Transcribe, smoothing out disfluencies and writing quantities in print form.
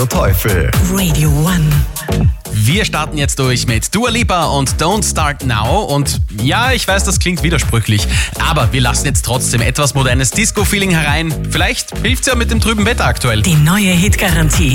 Teufel. Radio One. Wir starten jetzt durch mit Dua Lipa und Don't Start Now. Und ja, ich weiß, das klingt widersprüchlich, aber wir lassen jetzt trotzdem etwas modernes Disco-Feeling herein. Vielleicht hilft's ja mit dem trüben Wetter aktuell. Die neue Hitgarantie.